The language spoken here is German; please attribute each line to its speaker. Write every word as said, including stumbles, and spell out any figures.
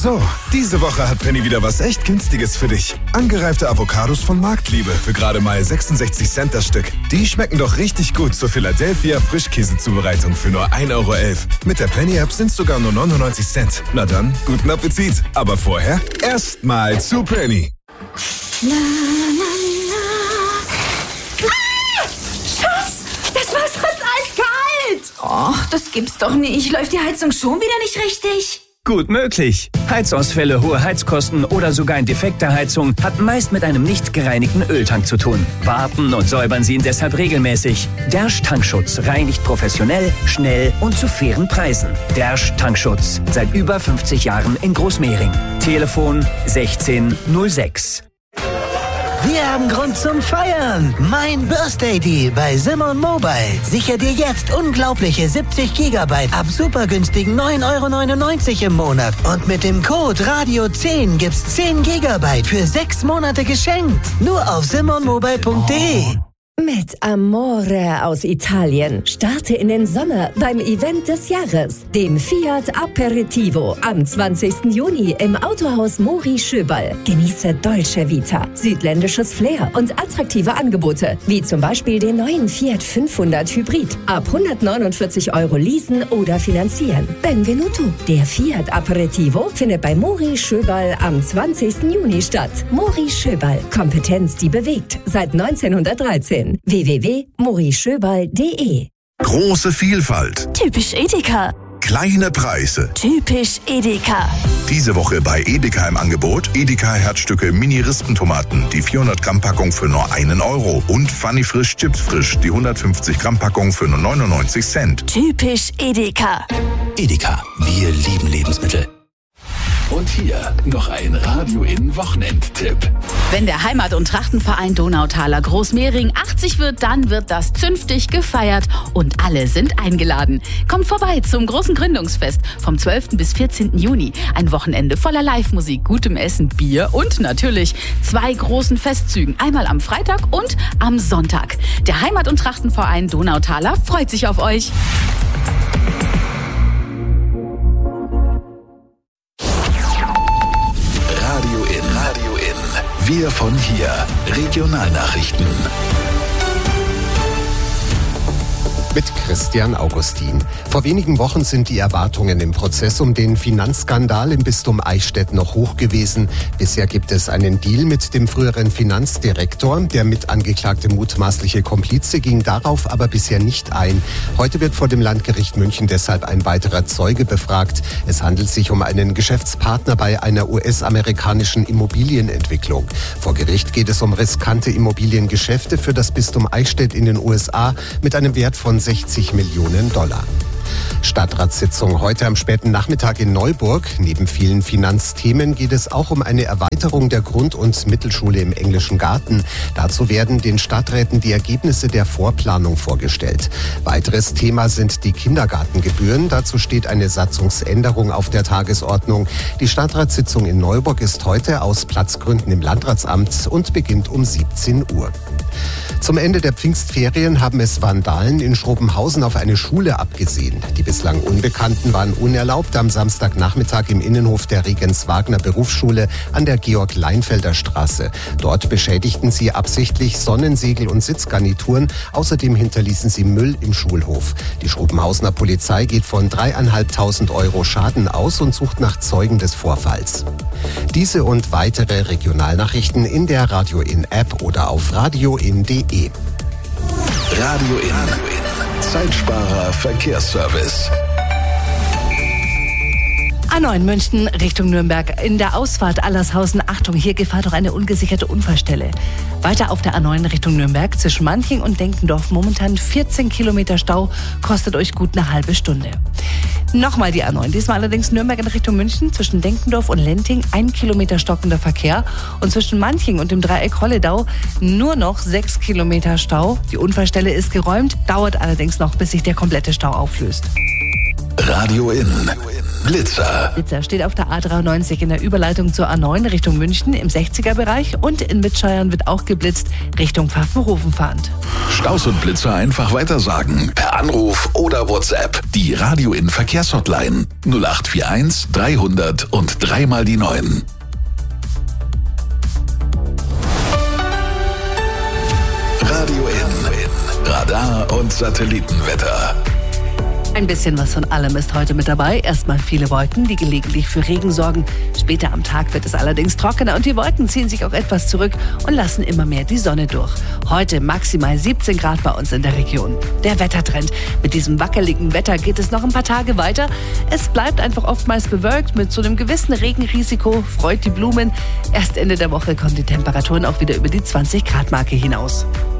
Speaker 1: So, diese Woche hat Penny wieder was echt Günstiges für dich. Angereifte Avocados von Marktliebe für gerade mal sechsundsechzig Cent das Stück. Die schmecken doch richtig gut zur Philadelphia Frischkäsezubereitung für nur ein Euro elf. Mit der Penny-App sind es sogar nur neunundneunzig Cent. Na dann, guten Appetit. Aber vorher erstmal zu Penny.
Speaker 2: Na, na, na. Ah! Schatz, das Wasser ist eiskalt. Och, das gibt's doch nicht. Läuft die Heizung schon wieder nicht richtig?
Speaker 3: Gut möglich. Heizausfälle, hohe Heizkosten oder sogar eine defekte Heizung hat meist mit einem nicht gereinigten Öltank zu tun. Warten und säubern Sie ihn deshalb regelmäßig. Dersch Tankschutz reinigt professionell, schnell und zu fairen Preisen. Dersch Tankschutz. Seit über fünfzig Jahren in Großmehring. Telefon sechzehn null sechs.
Speaker 4: Wir haben Grund zum Feiern. Mein Birthday Deal bei Simon Mobile. Sicher dir jetzt unglaubliche siebzig Gigabyte ab super günstigen neun Euro neunundneunzig im Monat. Und mit dem Code Radio zehn gibt's zehn Gigabyte für sechs Monate geschenkt. Nur auf simonmobile punkt de.
Speaker 5: Mit Amore aus Italien starte in den Sommer beim Event des Jahres, dem Fiat Aperitivo am zwanzigsten Juni im Autohaus Mori Schöberl. Genieße Dolce Vita, südländisches Flair und attraktive Angebote, wie zum Beispiel den neuen Fiat fünfhundert Hybrid. Ab hundertneunundvierzig Euro leasen oder finanzieren. Benvenuto. Der Fiat Aperitivo findet bei Mori Schöberl am zwanzigsten Juni statt. Mori Schöberl. Kompetenz, die bewegt. Seit neunzehnhundertdreizehn. w w w punkt mori schöberl punkt de.
Speaker 6: Große Vielfalt.
Speaker 7: Typisch Edeka.
Speaker 6: Kleine Preise.
Speaker 7: Typisch Edeka.
Speaker 6: Diese Woche bei Edeka im Angebot Edeka Herzstücke Mini-Rispentomaten, die vierhundert Gramm Packung für nur einen Euro und Funny Frisch Chips Frisch, die hundertfünfzig Gramm Packung für nur neunundneunzig Cent.
Speaker 7: Typisch Edeka.
Speaker 8: Edeka, wir lieben Lebensmittel. Und hier noch ein Radio-In-Wochenendtipp.
Speaker 9: Wenn der Heimat- und Trachtenverein Donautaler Großmehring achtzig wird, dann wird das zünftig gefeiert und alle sind eingeladen. Kommt vorbei zum großen Gründungsfest vom zwölften bis vierzehnten Juni. Ein Wochenende voller Live-Musik, gutem Essen, Bier und natürlich zwei großen Festzügen. Einmal am Freitag und am Sonntag. Der Heimat- und Trachtenverein Donautaler freut sich auf euch.
Speaker 8: Wir von hier. Regionalnachrichten.
Speaker 10: Mit Christian Augustin. Vor wenigen Wochen sind die Erwartungen im Prozess um den Finanzskandal im Bistum Eichstätt noch hoch gewesen. Bisher gibt es einen Deal mit dem früheren Finanzdirektor. Der mitangeklagte mutmaßliche Komplize ging darauf aber bisher nicht ein. Heute wird vor dem Landgericht München deshalb ein weiterer Zeuge befragt. Es handelt sich um einen Geschäftspartner bei einer U S-amerikanischen Immobilienentwicklung. Vor Gericht geht es um riskante Immobiliengeschäfte für das Bistum Eichstätt in den U S A mit einem Wert von sechzig Millionen Dollar. Stadtratssitzung heute am späten Nachmittag in Neuburg. Neben vielen Finanzthemen geht es auch um eine Erweiterung der Grund- und Mittelschule im Englischen Garten. Dazu werden den Stadträten die Ergebnisse der Vorplanung vorgestellt. Weiteres Thema sind die Kindergartengebühren. Dazu steht eine Satzungsänderung auf der Tagesordnung. Die Stadtratssitzung in Neuburg ist heute aus Platzgründen im Landratsamt und beginnt um siebzehn Uhr. Zum Ende der Pfingstferien haben es Vandalen in Schrobenhausen auf eine Schule abgesehen. Die bislang Unbekannten waren unerlaubt am Samstagnachmittag im Innenhof der Regens-Wagner-Berufsschule an der Georg-Leinfelder Straße. Dort beschädigten sie absichtlich Sonnensegel und Sitzgarnituren. Außerdem hinterließen sie Müll im Schulhof. Die Schrobenhausener Polizei geht von dreieinhalbtausend Euro Schaden aus und sucht nach Zeugen des Vorfalls. Diese und weitere Regionalnachrichten in der Radio-In-App oder auf radio in punkt de.
Speaker 8: Radio In. Zeitsparer Verkehrsservice.
Speaker 11: A neun München Richtung Nürnberg. In der Ausfahrt Allershausen, Achtung, hier Gefahr durch eine ungesicherte Unfallstelle. Weiter auf der A neun Richtung Nürnberg zwischen Manching und Denkendorf momentan vierzehn Kilometer Stau, kostet euch gut eine halbe Stunde. Nochmal die A neun, diesmal allerdings Nürnberg in Richtung München zwischen Denkendorf und Lenting, ein Kilometer stockender Verkehr und zwischen Manching und dem Dreieck Holledau nur noch sechs Kilometer Stau. Die Unfallstelle ist geräumt, dauert allerdings noch, bis sich der komplette Stau auflöst.
Speaker 8: Radio In. Blitzer.
Speaker 11: Blitzer steht auf der A dreiundneunzig in der Überleitung zur A neun Richtung München im sechziger-Bereich und in Mitscheuern wird auch geblitzt Richtung Pfaffenhofen fahrend.
Speaker 8: Staus und Blitzer einfach weitersagen. Per Anruf oder WhatsApp. Die Radio in Verkehrshotline null acht vier eins dreihundert und dreimal die neun. Radio in Radar und Satellitenwetter.
Speaker 11: Ein bisschen was von allem ist heute mit dabei. Erstmal viele Wolken, die gelegentlich für Regen sorgen. Später am Tag wird es allerdings trockener und die Wolken ziehen sich auch etwas zurück und lassen immer mehr die Sonne durch. Heute maximal siebzehn Grad bei uns in der Region. Der Wettertrend. Mit diesem wackeligen Wetter geht es noch ein paar Tage weiter. Es bleibt einfach oftmals bewölkt mit so einem gewissen Regenrisiko. Freut die Blumen. Erst Ende der Woche kommen die Temperaturen auch wieder über die zwanzig Grad Marke hinaus.